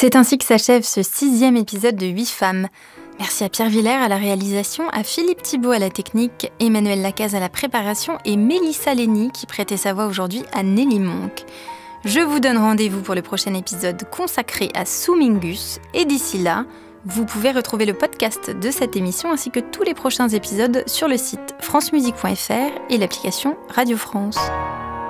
C'est ainsi que s'achève ce 6e épisode de 8 femmes. Merci à Pierre Villers à la réalisation, à Philippe Thibault à la technique, Emmanuel Lacaze à la préparation et Mélissa Lény qui prêtait sa voix aujourd'hui à Nelly Monk. Je vous donne rendez-vous pour le prochain épisode consacré à Summingus et d'ici là, vous pouvez retrouver le podcast de cette émission ainsi que tous les prochains épisodes sur le site francemusique.fr et l'application Radio France.